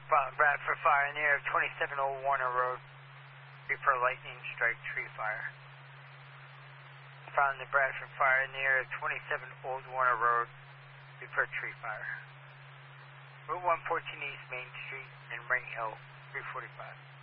Bradford fire near 27 Old Warner Road. Report lightning strike tree fire. Found the Bradford fire near 27 Old Warner Road. Report tree fire. Route 114 East Main Street in Ring Hill, 345.